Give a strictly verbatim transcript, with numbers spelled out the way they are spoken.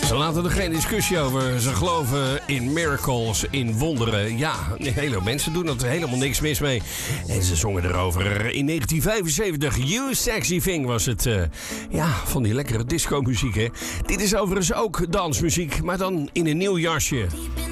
Ze laten er geen discussie over. Ze geloven in miracles, in wonderen. Ja, hele mensen doen er helemaal niks mis mee. En ze zongen erover. In negentien vijfenzeventig, You Sexy Thing was het. Uh, ja, van die lekkere disco-muziek, hè. Dit is overigens ook dansmuziek, maar dan in een nieuw jasje.